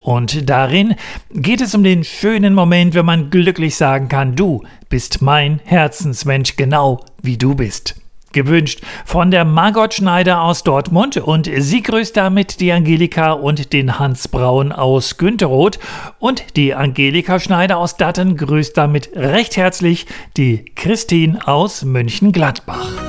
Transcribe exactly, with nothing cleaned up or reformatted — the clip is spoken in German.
Und darin geht es um den schönen Moment, wenn man glücklich sagen kann, du bist mein Herzensmensch, genau wie du bist. Gewünscht von der Margot Schneider aus Dortmund, und sie grüßt damit die Angelika und den Hans Braun aus Günterroth, und die Angelika Schneider aus Datten grüßt damit recht herzlich die Christine aus Mönchengladbach.